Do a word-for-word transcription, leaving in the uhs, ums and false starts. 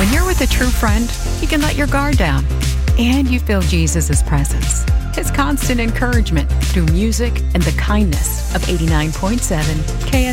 When you're with a true friend, you can let your guard down. And you feel Jesus' presence, His constant encouragement through music and the kindness of eighty-nine point seven K